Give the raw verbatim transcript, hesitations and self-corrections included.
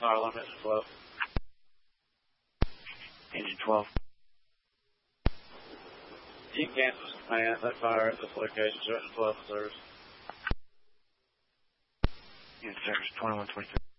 Fire alarm engine twelve. Engine twelve. Team Kansas command, that fire at this location, so engine twelve in service. In service, twenty-one twenty-three.